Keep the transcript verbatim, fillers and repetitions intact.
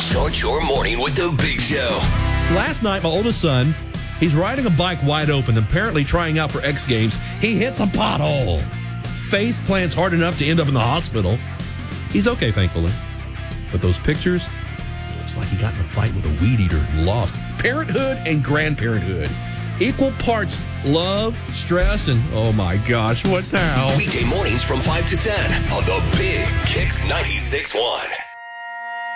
Start your morning with the Big Show. Last night, my oldest son, he's riding a bike wide open, apparently trying out for X Games. He hits a pothole. Face plants hard enough to end up in the hospital. He's okay, thankfully. But those pictures, looks like he got in a fight with a weed eater and lost. Parenthood and grandparenthood. Equal parts love, stress, and oh my gosh, what now? Weekday mornings from five to ten on the Big Kicks ninety-six point one.